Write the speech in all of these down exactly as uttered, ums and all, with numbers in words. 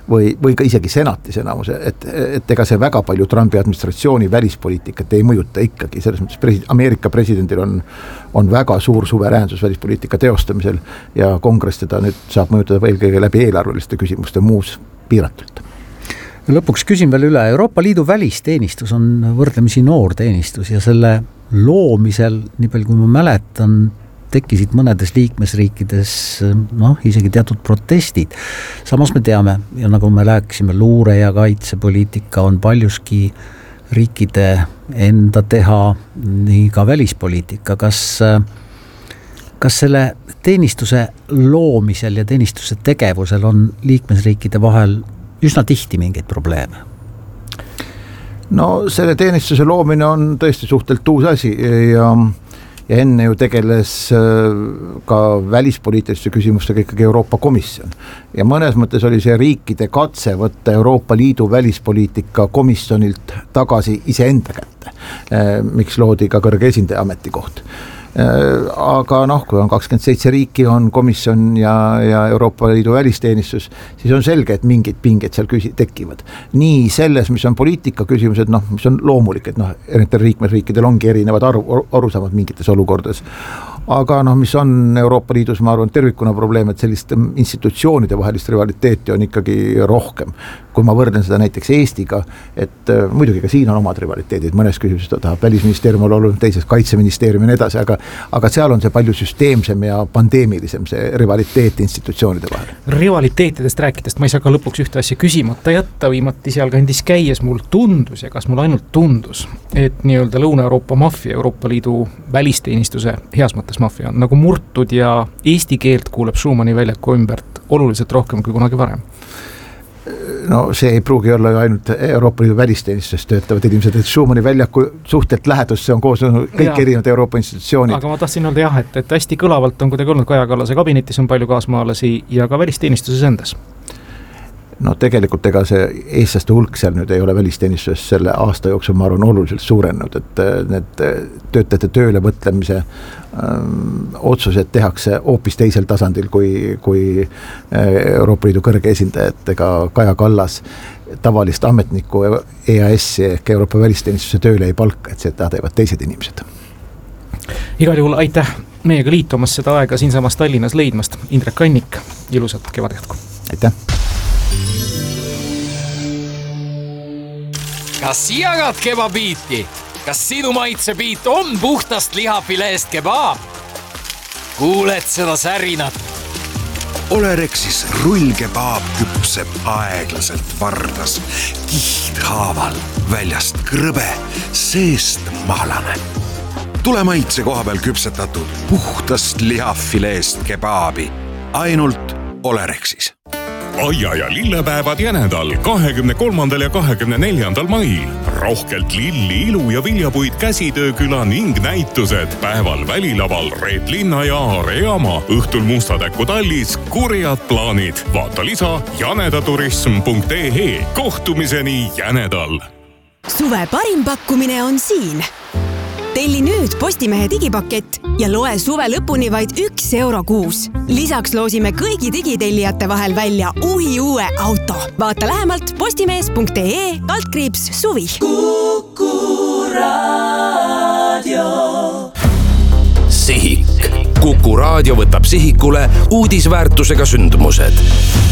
või, või ka isegi senatis enamuse, et, et ega see väga palju Trumpi administratsiooni välispoliitikat ei mõjuta ikkagi, selles mõttes presid, Ameerika presidendil on, on väga suur suveräänsus välispoliitika teostamisel ja kongress teda nüüd saab mõjutada eelkõige läbi eelarveliste küsimuste muus piiratult. Lõpuks küsin veel üle, Euroopa Liidu välisteenistus on võrdlemisi noor teenistus ja selle loomisel, nii palju kui ma mäletan, tekkisid mõnedes liikmesriikides noh, isegi teatud protestid. Samas me teame, ja nagu me rääkisime, luure- ja kaitsepoliitika on paljuski riikide enda teha, nii ka välispoliitika. Kas, kas selle teenistuse loomisel ja teenistuse tegevusel on liikmesriikide vahel üsna tihti mingeid probleeme? No selle teenistuse loomine on tõesti suhtelt uus asi ja ja enne ju tegeles ka välispoliitiliste küsimustega ikkagi Euroopa Komisjon. Ja mõnes mõttes oli see riikide katse võtta Euroopa Liidu välispoliitika komisjonilt tagasi iseenda kätte, miks loodi ka kõrge esindaja ametikoht. Aga noh, kui on kakskümmend seitse riiki, on komisjon ja, ja Euroopa Liidu välisteenistus, siis on selge, et mingid pinged seal küsi- tekivad. Nii selles, mis on poliitika küsimused, noh, mis on loomulik, et noh, erinevatel liikmesriikidel ongi erinevad aru, arusaamad mingites olukordades. Aga noh, mis on Euroopa Liidus, ma arvan, tervikuna probleem, et sellist institutsioonide vahelist rivaliteeti on ikkagi rohkem. Kui ma võrdlen seda näiteks Eestiga, et äh, muidugi ka siin on omad rivaliteedid, mõnes küsimuses ta tahab välisministeerium olla olnud teises kaitseministeerium ja nii edasi, aga, aga seal on see palju süsteemsem ja pandeemilisem see rivaliteet institutsioonide vahel. Rivaliteetidest rääkidest ma ei saa ka lõpuks ühte asja küsimata jätta, viimati seal kandis käies mul tundus ja kas mul ainult tundus, et nii-öelda Lõuna-Euroopa maffia, Euroopa Liidu välisteenistuse heas mõttes maffia on nagu murtud ja eesti keelt kuuleb Schumanni väljaku ümbert oluliselt rohkem kui kunagi varem. No see ei pruugi olla ju ainult Euroopa Liidu välisteenistuses töötavad inimesed, et Schumanni väljaku suhtelt lähedus, see on koos kõik ja. Erinevad Euroopa institutsioonid. Aga ma tahtsin öelda jah, et, et hästi kõlavalt on kuidagi olnud Kaja Kallase kabinetis on palju kaasmaalasi ja ka välisteenistuses endas. No tegelikult ega see eestlaste hulk seal nüüd ei ole välisteenistuses selle aasta jooksul, ma arvan, oluliselt suurenenud, et need töötajate tööle võtlemise ähm, otsused tehakse hoopis teisel tasandil kui, kui Euroopa Liidu kõrge esindajad ega Kaja Kallas tavalist ametnikku E A S-i ehk Euroopa välisteenistuse tööle ei palka, et seda teevad teised inimesed. Igal juhul aitäh meiega liitumas seda aega siinsamas Tallinnas leidmast. Indrek Kannik, ilusat kevadjätku. Aitäh! Kas jagad kebabiiti? Kas sinu maitsebiit on puhtast lihafileest kebaab? Kuuled seda särinat? Olerexis rullkebaab küpseb aeglaselt vardas, kihthaaval, väljast krõbe, seest maalane. Tule maitse koha peal küpsetatud puhtast lihafileest kebaabi. Ainult Olerexis. Aia ja lillepäevad Jänedal kahekümne kolmandal ja kahekümne neljandal mail. Rohkelt lilli, ilu ja viljapuid käsitööküla ning näitused. Päeval välilaval Reet Linna ja Aare Jaama. Õhtul Mustatäku tallis kurjad plaanid. Vaata lisa janedaturism punkt e e. Kohtumiseni Jänedal. Suve parim pakkumine on siin. Telli nüüd Postimehe digipakett ja loe suve lõpuni vaid üks euro kuus. Lisaks loosime kõigi digitellijate vahel välja uhi uue auto. Vaata lähemalt postimees punkt e e kaldkriips suvi. Kuku Raadio. Sihik. Kuku Raadio võtab sihikule uudisväärtusega sündmused.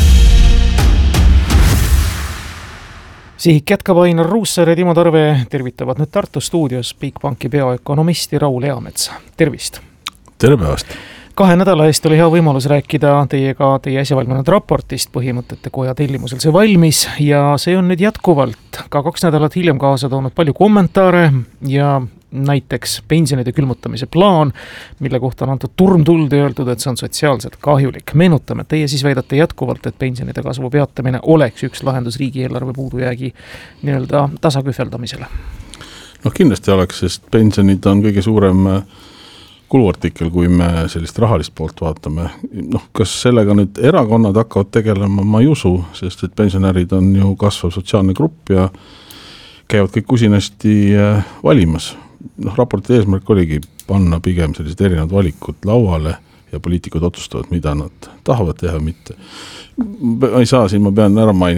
Sihik jätkab Ainar Ruussaar ja Timo Tarve tervitavad nüüd Tartu stuudios Bigbanki peaökonomisti Raul Eamets. Tervist! Tere päevast! Kahe nädala eest oli hea võimalus rääkida teiega teie äsja valminud raportist, põhimõtete koja tellimusel see valmis ja see on nüüd jätkuvalt ka kaks nädalat hiljem kaasa toonud palju kommentaare ja näiteks pensionide külmutamise plaan, mille kohta on antud turmtuld ja öeldud, et see on sotsiaalselt kahjulik. Meenutame, et teie siis väidate jätkuvalt, et pensionide kasvu peatamine oleks üks lahendus riigieelarve puudujäägi nii-öelda tasakühveldamisele. Noh, kindlasti oleks, sest pensionid on kõige suurem kuluartikkel, kui me sellist rahalist poolt vaatame. Noh, kas sellega nüüd erakonnad hakkavad tegelema, ma ei usu, sest et pensionärid on ju kasvav sotsiaalne grupp ja käivad kõik usinasti valimas. Noh, raporti eesmärk oligi panna pigem sellised erinevad valikud lauale ja poliitikud otsustavad, mida nad tahavad teha, mitte. Ma ei saa siin, ma pean ära mainima